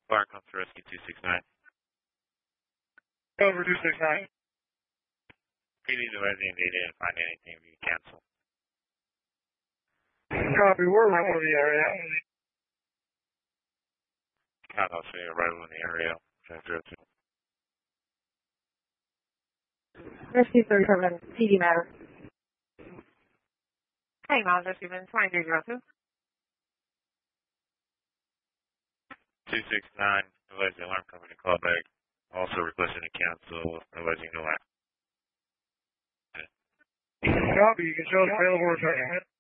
Fire comes to rescue 269. Over 269. PD advising they didn't find anything, we can cancel. Copy, we're right over the area. I'll show you arrival in the area. 1002. Rescue 37, PD matter. Hey, Miles, Rescue 2302. 269, advising alarm company call back. Also requesting to cancel, advising no action. Copy, you can show us available return.